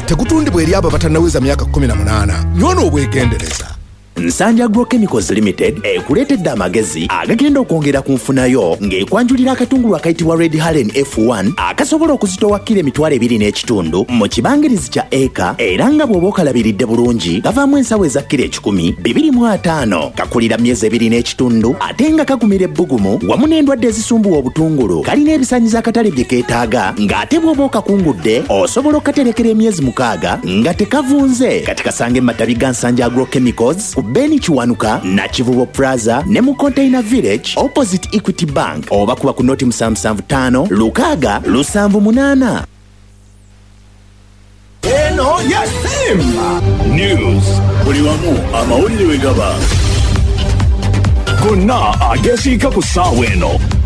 tegutundibwa eri abo batannaweza myaka 18. Nyono obwegendereza. Nsanja Agrochemicals Limited ekuleetedde amagezi agagenda okwongera ku nfunayo ng'ekwanjulira akatungulu akayitibwa Red Haren F1 akasobola okuzitowa kilo 2.5 mu kibangirizi kya eka era nga bw'oba okalabiridde bulungi gavaamu ensawo eza kilo 10 2.5 kakulira myezi 2.5 ate nga kagumira ebbugumu wamu n'endwadde ezisumbuwa obutungulu kalina ebisaanyizo akatale bye keetaaga ng'ate bw'oba okakungudde osobola okukaterekera emyezi 6 nga tekavunze kati kasange matabi ga Nsanja Agrochemicals Beni Chiwanuka na Kivubo Plaza ne mu Container Village opposite Equity Bank oba kuba ku noti 775 Lukaga 778. Eno ya Simba News buli wamu amawulire we gaba gonna agesiika ku ssaawa eno